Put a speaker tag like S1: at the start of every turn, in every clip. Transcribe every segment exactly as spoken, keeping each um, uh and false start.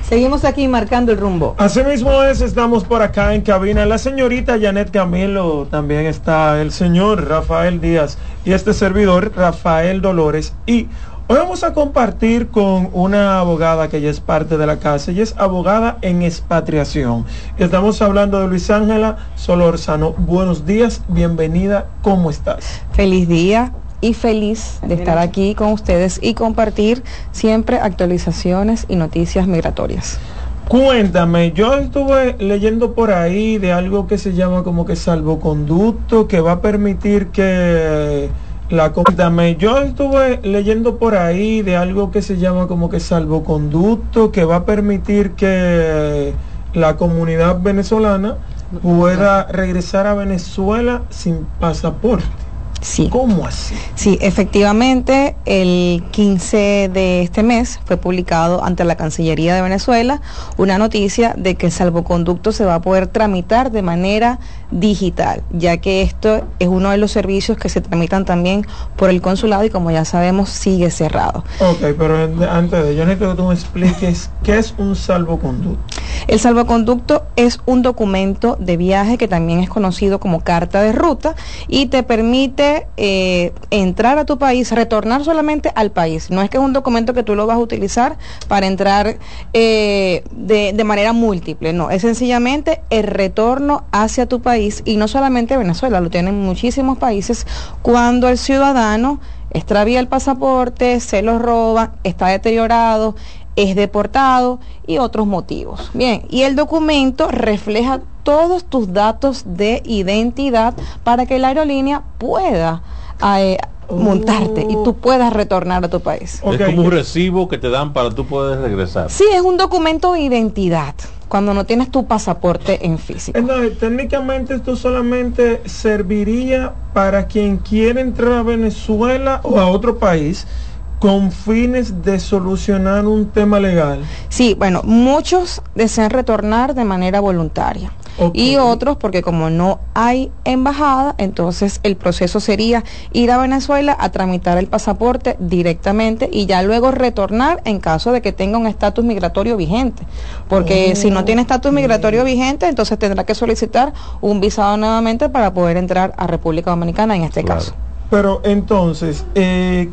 S1: Seguimos aquí marcando el rumbo.
S2: Así mismo es, estamos por acá en cabina. La señorita Janet Camilo, también está el señor Rafael Díaz y este servidor, Rafael Dolores. Y hoy vamos a compartir con una abogada que ya es parte de la casa, y es abogada en expatriación. Estamos hablando de Luis Ángela Solórzano. Buenos días, bienvenida, ¿cómo estás?
S1: Feliz día y feliz de estar aquí con ustedes y compartir siempre actualizaciones y noticias migratorias.
S2: Cuéntame, yo estuve leyendo por ahí de algo que se llama como que salvoconducto, que va a permitir que la Cuéntame, yo estuve leyendo por ahí de algo que se llama como que salvoconducto, que va a permitir que la comunidad venezolana pueda regresar a Venezuela sin pasaporte.
S1: Sí.
S2: ¿Cómo así?
S1: Sí, efectivamente, el quince de este mes fue publicado ante la Cancillería de Venezuela una noticia de que el salvoconducto se va a poder tramitar de manera digital, ya que esto es uno de los servicios que se tramitan también por el consulado y, como ya sabemos, sigue cerrado.
S2: Ok, pero antes de ello, necesito que tú me expliques qué es un salvoconducto.
S1: El salvoconducto es un documento de viaje que también es conocido como carta de ruta y te permite Eh, entrar a tu país, retornar solamente al país. No es que es un documento que tú lo vas a utilizar para entrar eh, de, de manera múltiple, no, es sencillamente el retorno hacia tu país, y no solamente Venezuela, lo tienen muchísimos países cuando el ciudadano extravía el pasaporte, se lo roban, está deteriorado, es deportado y otros motivos. Bien, y el documento refleja todos tus datos de identidad para que la aerolínea pueda eh, oh. montarte y tú puedas retornar a tu país.
S3: Okay. Es como un recibo que te dan para tú poder regresar.
S1: Sí, es un documento de identidad cuando no tienes tu pasaporte en físico.
S2: Entonces, técnicamente esto solamente serviría para quien quiere entrar a Venezuela o a otro país con fines de solucionar un tema legal.
S1: Sí, bueno, muchos desean retornar de manera voluntaria. Okay. Y otros porque como no hay embajada, entonces el proceso sería ir a Venezuela a tramitar el pasaporte directamente y ya luego retornar en caso de que tenga un estatus migratorio vigente, porque oh, si no tiene estatus okay. migratorio vigente, entonces tendrá que solicitar un visado nuevamente para poder entrar a República Dominicana en este claro. caso.
S2: Pero entonces eh,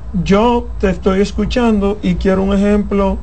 S2: yo te estoy escuchando y quiero un ejemplo.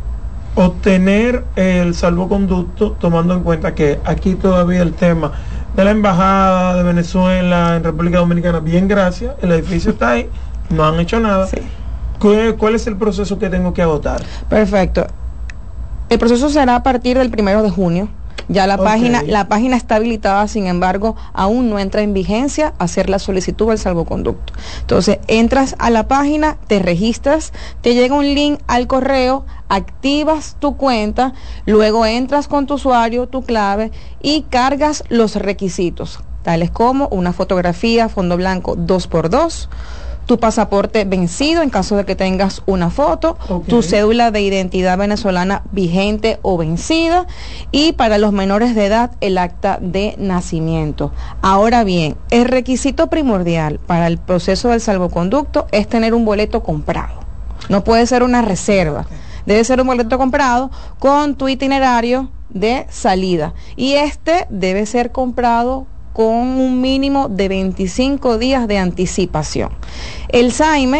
S2: Obtener el salvoconducto, tomando en cuenta que aquí todavía el tema de la embajada de Venezuela en República Dominicana, bien gracias, el edificio está ahí, no han hecho nada. Sí. ¿Cuál es el proceso que tengo que agotar?
S1: Perfecto. El proceso será a partir del primero de junio. Ya la okay. página, la página está habilitada, sin embargo, aún no entra en vigencia hacer la solicitud del salvoconducto. Entonces, entras a la página, te registras, te llega un link al correo, activas tu cuenta, luego entras con tu usuario, tu clave y cargas los requisitos, tales como una fotografía, fondo blanco dos por dos, tu pasaporte vencido en caso de que tengas una foto, okay. tu cédula de identidad venezolana vigente o vencida, y para los menores de edad el acta de nacimiento. Ahora bien, el requisito primordial para el proceso del salvoconducto es tener un boleto comprado. No puede ser una reserva, debe ser un boleto comprado con tu itinerario de salida, y este debe ser comprado con un mínimo de veinticinco días de anticipación. El S A I M E